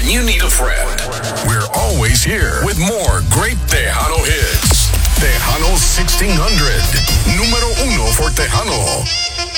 when you need a friend. We're always here with more great Tejano hits. Tejano 1600. Número uno for Tejano.